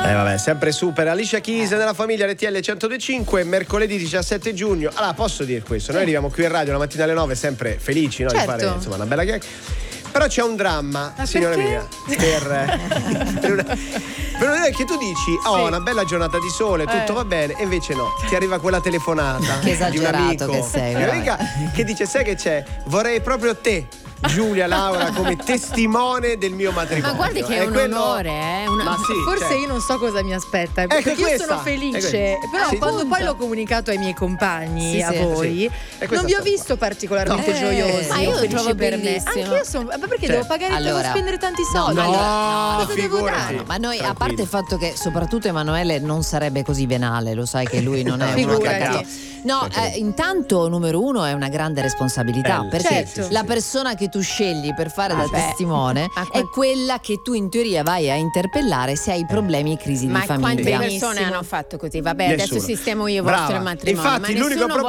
Vabbè, sempre super. Alicia Keys nella famiglia RTL 102.5, mercoledì 17 giugno. Allora, posso dire questo? Noi arriviamo qui in radio la mattina alle 9 sempre felici, no? Di fare insomma una bella chiacchierata. Però c'è un dramma, signora mia, per una che tu dici una bella giornata di sole, tutto va bene, e invece no, ti arriva quella telefonata che di un amico che sei, di un'amica che dice: sai che c'è? Vorrei proprio te, Giulia Laura, come testimone del mio matrimonio. Ma guardi che è un onore, Ma sì, forse io non so cosa mi aspetta, perché io sono felice, però quando poi l'ho comunicato ai miei compagni, a voi, non vi ho visto particolarmente gioiosi. Ma io lo trovo bellissimo. bellissimo. Anche io sono, ma perché devo pagare, devo spendere tanti soldi? No, figurati. Ma noi, a parte il fatto che soprattutto Emanuele non sarebbe così venale, lo sai che lui non è uno attaccato. No, intanto numero uno è una grande responsabilità, perché la persona che tu scegli per fare da testimone è quella che tu in teoria vai a interpellare se hai problemi e crisi di famiglia. Ma quante persone hanno fatto così? Vabbè, Nessuno. adesso sistemo io il vostro matrimonio. Infatti, ma l'unico nessuno problema